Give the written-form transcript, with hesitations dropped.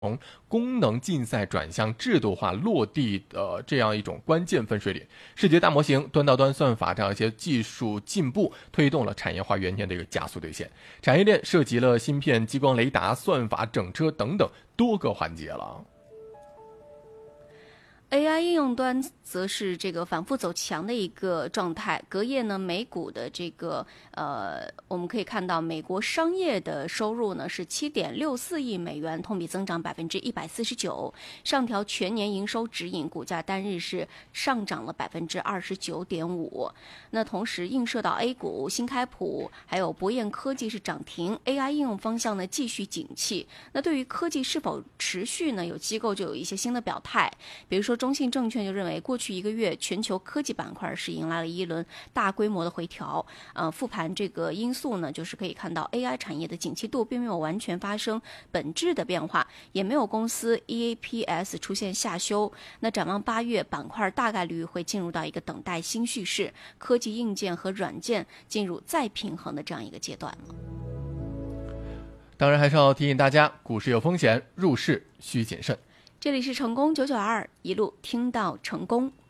从功能竞赛转向制度化落地的这样一种关键分水岭。视觉大模型、端到端算法这样一些技术进步，推动了产业化元年的一个加速兑现。产业链涉及了芯片、激光雷达、算法、整车等等多个环节了。 AI 应用端则是这个反复走强的一个状态。隔夜呢，美股的这个我们可以看到，美国商业的收入呢是7.64亿美元，同比增长149%，上调全年营收指引，股价单日是上涨了29.5%。那同时映射到 A 股，新开普还有博彦科技是涨停 ，AI 应用方向呢继续景气。那对于科技是否持续呢？有机构就有一些新的表态，比如说中信证券就认为，过去1个月全球科技板块是迎来了一轮大规模的回调。复盘这个因素呢，就是可以看到 AI 产业的景气度并没有完全发生本质的变化，也没有公司 EAPS 出现下修。那展望8月，板块大概率会进入到一个等待新叙事，科技硬件和软件进入再平衡的这样一个阶段。 当然还是要提醒大家，股市有风险，入市需谨慎。 这里是成功992，一路听到成功。